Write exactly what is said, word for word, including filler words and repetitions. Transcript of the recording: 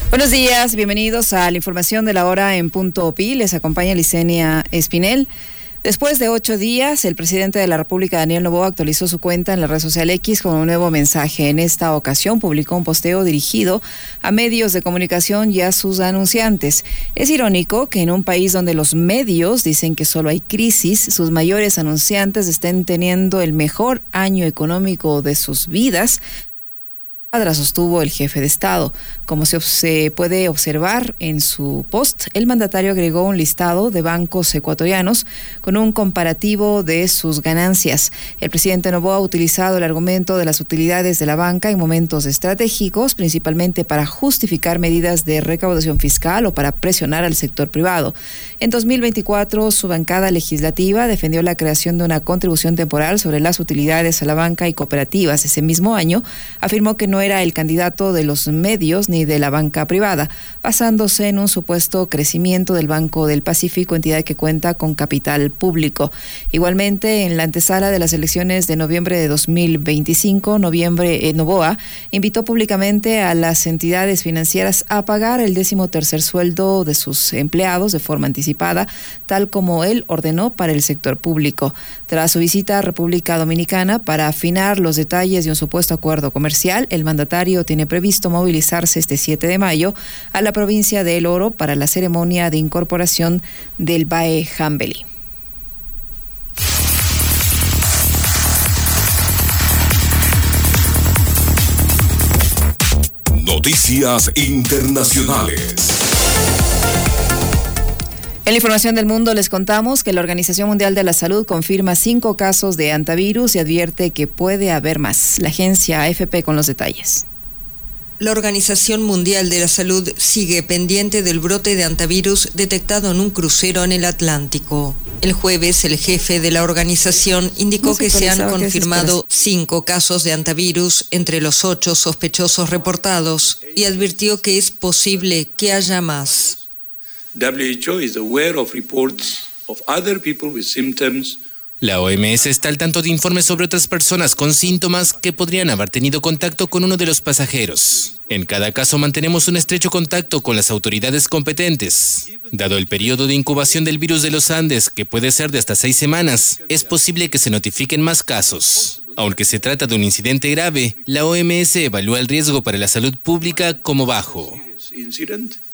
Buenos días, bienvenidos a la información de la hora en Punto Pi. Les acompaña Licenia Espinel. Después de ocho días, el presidente de la República, Daniel Noboa, actualizó su cuenta en la red social X con un nuevo mensaje. En esta ocasión publicó un posteo dirigido a medios de comunicación y a sus anunciantes. Es irónico que en un país donde los medios dicen que solo hay crisis, sus mayores anunciantes estén teniendo el mejor año económico de sus vidas, sostuvo el jefe de Estado. Como se, se puede observar en su post, el mandatario agregó un listado de bancos ecuatorianos con un comparativo de sus ganancias. El presidente Noboa ha utilizado el argumento de las utilidades de la banca en momentos estratégicos, principalmente para justificar medidas de recaudación fiscal o para presionar al sector privado. En dos mil veinticuatro, su bancada legislativa defendió la creación de una contribución temporal sobre las utilidades a la banca y cooperativas. Ese mismo año, afirmó que no era el candidato de los medios ni de la banca privada, basándose en un supuesto crecimiento del Banco del Pacífico, entidad que cuenta con capital público. Igualmente, en la antesala de las elecciones de noviembre de dos mil veinticinco, noviembre, eh, Noboa invitó públicamente a las entidades financieras a pagar el décimo tercer sueldo de sus empleados de forma anticipada, tal como él ordenó para el sector público. Tras su visita a República Dominicana para afinar los detalles de un supuesto acuerdo comercial, el mandatario tiene previsto movilizarse este siete de mayo a la provincia de El Oro para la ceremonia de incorporación del B A E Jambeli. Noticias internacionales. En la información del mundo les contamos que la Organización Mundial de la Salud confirma cinco casos de hantavirus y advierte que puede haber más. La agencia A F P con los detalles. La Organización Mundial de la Salud sigue pendiente del brote de hantavirus detectado en un crucero en el Atlántico. El jueves, el jefe de la organización indicó que se han confirmado cinco casos de hantavirus entre los ocho sospechosos reportados y advirtió que es posible que haya más. W H O is aware of reports of other people with symptoms. La O M S está al tanto de informes sobre otras personas con síntomas que podrían haber tenido contacto con uno de los pasajeros. En cada caso mantenemos un estrecho contacto con las autoridades competentes. Dado el periodo de incubación del virus de los Andes, que puede ser de hasta seis semanas, es posible que se notifiquen más casos. Aunque se trata de un incidente grave, la O M S evalúa el riesgo para la salud pública como bajo. Incident.